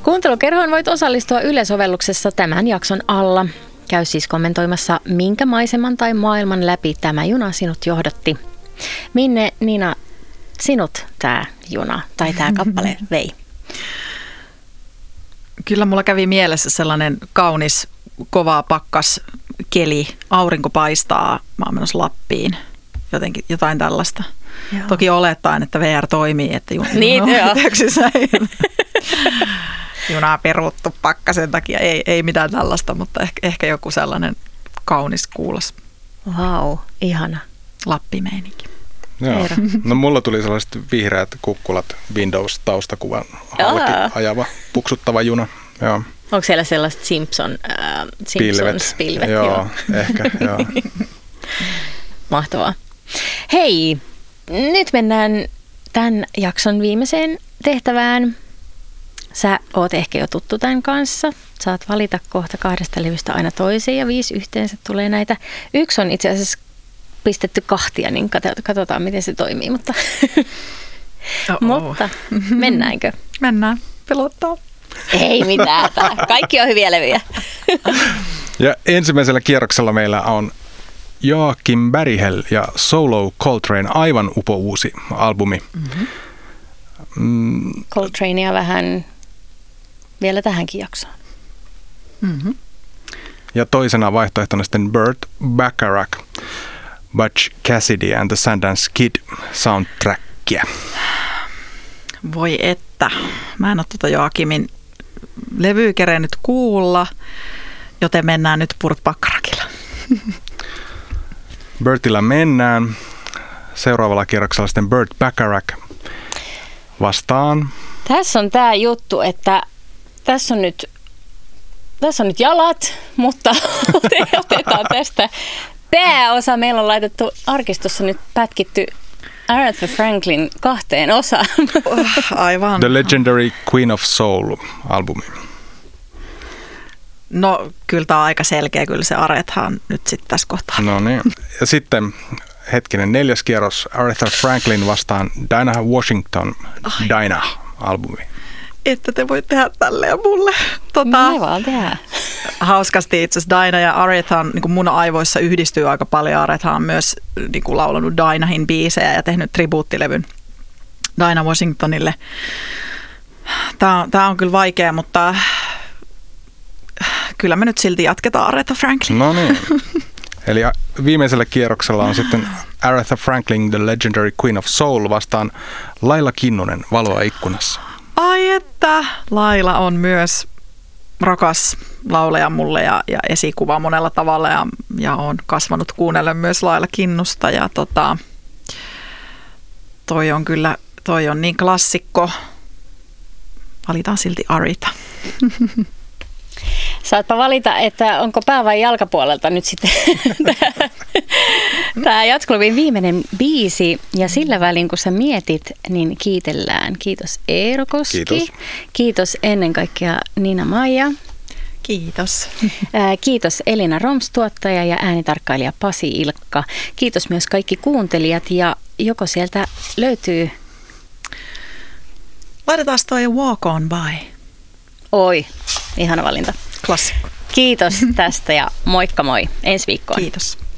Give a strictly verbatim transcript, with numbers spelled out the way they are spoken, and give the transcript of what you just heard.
Kuuntelukerhoon voit osallistua Yle-sovelluksessa tämän jakson alla. Käy siis kommentoimassa, minkä maiseman tai maailman läpi tämä juna sinut johdatti. Minne, Niina, sinut tämä juna tai tämä kappale vei? Kyllä mulla kävi mielessä sellainen kaunis, kovaa pakkas keli. Aurinko paistaa, mä oon menossa Lappiin. Jotenkin jotain tällaista. Joo. Toki olettaen, että V R toimii, että juna niin, on yhteyksissä. Junaa peruttu pakkasen takia. Ei, ei mitään tällaista, mutta ehkä, ehkä joku sellainen kaunis kuulos. Vau, ihana. Lappimeininki. Joo. No mulla tuli sellaiset vihreät kukkulat Windows-taustakuvan halki ajava, puksuttava juna. Joo. Onko siellä sellaiset Simpson, äh, Simpsons pilvet? Joo, joo, ehkä. Joo. Mahtavaa. Hei, nyt mennään tämän jakson viimeiseen tehtävään. Sä oot ehkä jo tuttu tämän kanssa. Saat valita kohta kahdesta levystä aina toiseen ja viisi yhteensä tulee näitä. Yksi on itse asiassa pistetty kahtia, niin katsotaan miten se toimii. Mutta, mutta mennäänkö? Mennään. Pelottaa. Ei mitään. Kaikki on hyviä levyjä. Ja ensimmäisellä kierroksella meillä on Joakim Berghel ja Solo Coltrane, aivan upouusi albumi. Mm-hmm. Mm. Coltranea vähän vielä tähänkin jaksoon. Mm-hmm. Ja toisena vaihtoehtona sitten Burt Bacharach, Butch Cassidy and the Sundance Kid soundtrackia. Voi että. Mä en ole tuota Joakimin levyä kerennyt kuulla, joten mennään nyt Burt Bacharachilla. Burtilla mennään. Seuraavalla kierroksella sitten Burt Bacharach vastaan. Tässä on tämä juttu, että tässä on nyt, tässä on nyt jalat, mutta otetaan tästä pääosa. Meillä on laitettu arkistossa nyt pätkitty Aretha Franklin kahteen osaan. Aivan. The Legendary Queen of Soul-albumi. No kyllä tämä on aika selkeä, kyllä se Aretha on nyt sitten tässä kohtaa. No niin. Ja sitten hetkinen neljäs kierros, Aretha Franklin vastaan Dinah Washington, Dinah-albumi. Että te voi tehdä tälleen mulle. Tota, Me vaan tehdään. Hauskasti itse asiassa Dinah ja Aretha niin kuin mun aivoissa yhdistyy aika paljon. Aretha on myös niin kuin laulanut Dinahin biisejä ja tehnyt tribuuttilevyn Dinah Washingtonille. Tämä on, tämä on kyllä vaikea, mutta kyllä me nyt silti jatketaan Aretha Franklin. No niin. Eli viimeisellä kierroksella on sitten Aretha Franklin, The Legendary Queen of Soul vastaan Laila Kinnunen, Valoa ikkunassa. Ai että, Laila on myös rakas laulaja mulle ja, ja esikuva monella tavalla ja, ja on kasvanut kuunnellen myös Laila Kinnusta ja tota, toi on kyllä, toi on niin klassikko. Valitaan silti Aretha. Saatpa valita, että onko pää- vai jalkapuolelta nyt sitten tämä Jatkoluvin viimeinen biisi. Ja sillä välin, kun sä mietit, niin kiitellään. Kiitos Eero Koski. Kiitos. Kiitos ennen kaikkea Niina-Maija. Kiitos. Kiitos Elina Roms, tuottaja ja äänitarkkailija Pasi Ilkka. Kiitos myös kaikki kuuntelijat ja joko sieltä löytyy... Laitetaan toi Walk On By. Oi, ihana valinta. Klassikko. Kiitos tästä ja moikka moi. Ensi viikkoon. Kiitos.